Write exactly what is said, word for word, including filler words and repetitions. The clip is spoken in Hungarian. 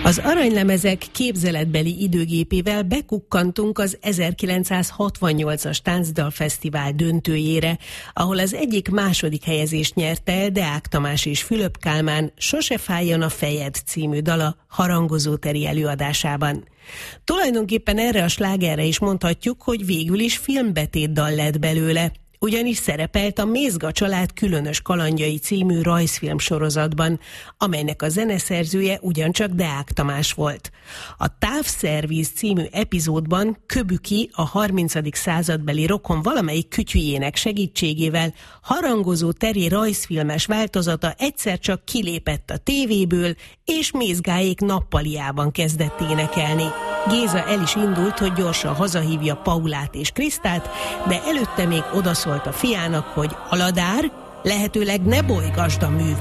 Az aranylemezek képzeletbeli időgépével bekukkantunk az ezerkilencszázhatvannyolcas Táncdalfesztivál döntőjére, ahol az egyik második helyezést nyerte el Deák Tamás és Fülöp Kálmán Sose fájjon a fejed című dala harangozó teri előadásában. Tulajdonképpen erre a slágerre is mondhatjuk, hogy végül is filmbetétdal lett belőle, ugyanis szerepelt a Mézga család különös kalandjai című rajzfilm sorozatban, amelynek a zeneszerzője ugyancsak Deák Tamás volt. A Távszervíz című epizódban Köbüki, a harmincadik századbeli rokon valamelyik kütyüjének segítségével harangozó teri rajzfilmes változata egyszer csak kilépett a tévéből, és Mézgáék nappaliában kezdett énekelni. Géza el is indult, hogy gyorsan hazahívja Paulát és Krisztát, de előtte még odaszólt a fiának, hogy Aladár, lehetőleg ne bolygasd a művét.